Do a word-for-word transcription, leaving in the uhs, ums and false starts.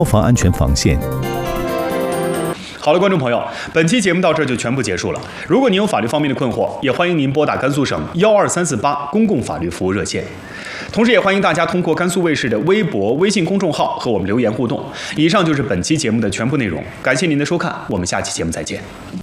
防安全防线。 好了，观众朋友，本期节目到这就全部结束了。如果您有法律方面的困惑，也欢迎您拨打甘肃省幺二三四八公共法律服务热线。同时，也欢迎大家通过甘肃卫视的微博、微信公众号和我们留言互动。以上就是本期节目的全部内容，感谢您的收看，我们下期节目再见。